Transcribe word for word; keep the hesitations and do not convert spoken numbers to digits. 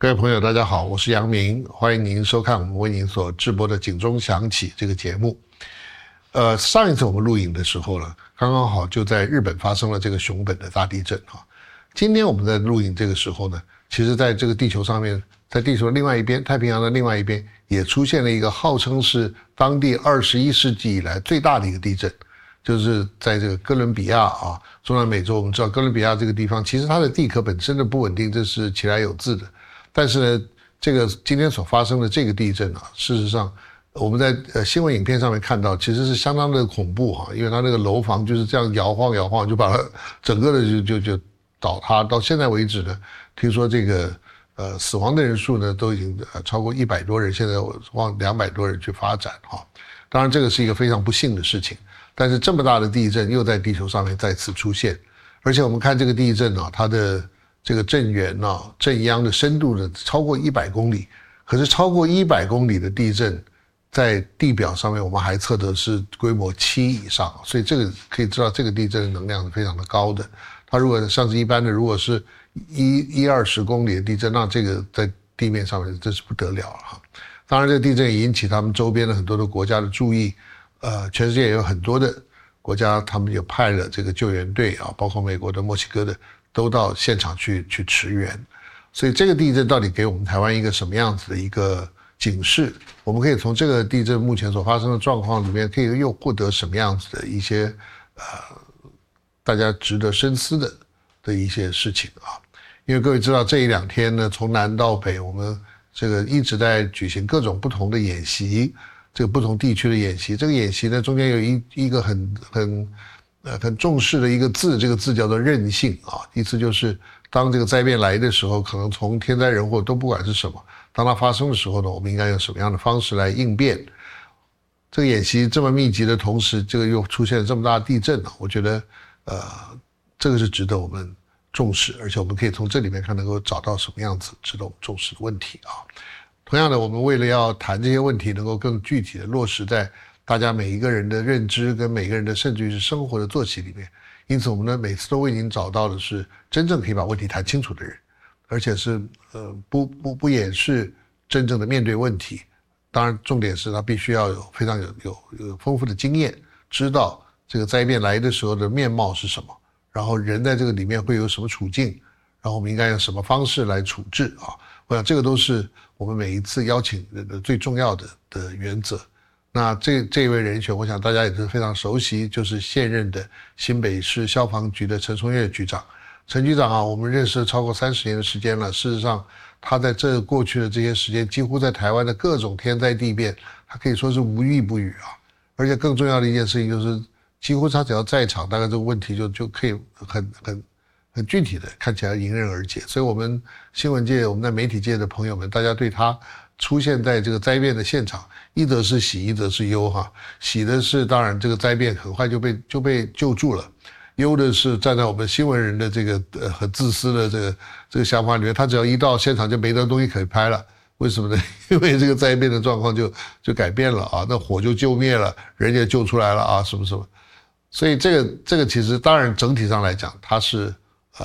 各位朋友大家好，我是杨明，欢迎您收看我们为您所直播的警钟响起这个节目。呃，上一次我们录影的时候呢，刚刚好就在日本发生了这个熊本的大地震哈。今天我们在录影这个时候呢，其实在这个地球上面，在地球的另外一边，太平洋的另外一边，也出现了一个号称是当地二十一世纪以来最大的一个地震，就是在这个哥伦比亚啊，中南美洲。我们知道哥伦比亚这个地方，其实它的地壳本身的不稳定，这是其来有自的。但是呢，这个今天所发生的这个地震啊，事实上我们在呃新闻影片上面看到，其实是相当的恐怖哈，因为它那个楼房就是这样摇晃摇晃，就把它整个的就就就倒塌。到现在为止呢，听说这个呃死亡的人数呢都已经呃超过一百多人，现在往两百多人去发展哈。当然这个是一个非常不幸的事情，但是这么大的地震又在地球上面再次出现，而且我们看这个地震啊，它的这个震源呢、啊，震央的深度呢超过一百公里，可是超过一百公里的地震，在地表上面我们还测得是规模七以上，所以这个可以知道这个地震的能量是非常的高的。它如果像是一般的，如果是一一二十公里的地震，那这个在地面上面真是不得了了哈。当然，这个地震也引起他们周边的很多的国家的注意，呃，全世界也有很多的国家，他们也派了这个救援队啊，包括美国的、墨西哥的，都到现场去去驰援。所以这个地震到底给我们台湾一个什么样子的一个警示？我们可以从这个地震目前所发生的状况里面，可以又获得什么样子的一些呃大家值得深思的的一些事情啊？因为各位知道这一两天呢，从南到北，我们这个一直在举行各种不同的演习，这个不同地区的演习。这个演习呢，中间有一一个很很呃很重视的一个字，这个字叫做韧性啊，意思就是当这个灾变来的时候，可能从天灾人祸都不管是什么，当它发生的时候呢，我们应该用什么样的方式来应变？这个演习这么密集的同时，这个又出现了这么大的地震啊，我觉得呃这个是值得我们重视，而且我们可以从这里面看能够找到什么样子值得我们重视的问题啊。同样的，我们为了要谈这些问题能够更具体的落实在大家每一个人的认知跟每个人的甚至于是生活的作息里面，因此我们呢每次都为您找到的是真正可以把问题谈清楚的人，而且是呃不不不掩饰真正的面对问题。当然重点是他必须要有非常有有有丰富的经验，知道这个灾变来的时候的面貌是什么，然后人在这个里面会有什么处境，然后我们应该用什么方式来处置啊。我想这个都是我们每一次邀请人的最重要的的原则。那这这位人选，我想大家也是非常熟悉，就是现任的新北市消防局的陈松岳局长。陈局长啊，我们认识了超过三十年的时间了。事实上，他在这过去的这些时间，几乎在台湾的各种天灾地变，他可以说是无一不语啊。而且更重要的一件事情就是，几乎他只要在场，大概这个问题就就可以很很很具体的看起来迎刃而解。所以我们新闻界、我们在媒体界的朋友们，大家对他出现在这个灾变的现场，一则是喜，一则是忧哈。喜的是当然这个灾变很快就被就被救助了，忧的是站在我们新闻人的这个呃很自私的这个这个想法里面，他只要一到现场就没得东西可以拍了。为什么呢？因为这个灾变的状况就就改变了啊，那火就救灭了，人也救出来了啊，什么什么。所以这个这个其实当然整体上来讲，它是